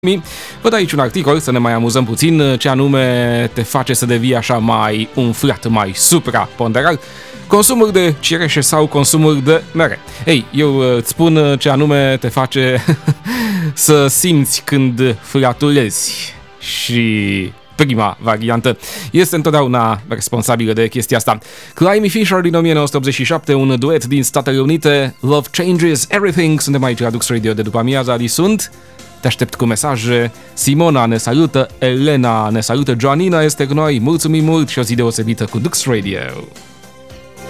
Văd aici un articol, să ne mai amuzăm puțin, ce anume te face să devii așa mai umflat, mai supraponderal. Consumul de cireșe sau consumul de mere. Ei, eu îți spun ce anume te face să simți când flatulezi. Și prima variantă este întotdeauna responsabilă de chestia asta. Climby Fisher din 1987, un duet din Statele Unite, Love Changes Everything. Suntem aici la Dux Radio de după amiaza, sunt. Te aștept cu mesaje. Simona ne salută, Elena ne salută, Joanina este cu noi. Mulțumim mult și o zi deosebită cu Dux Radio.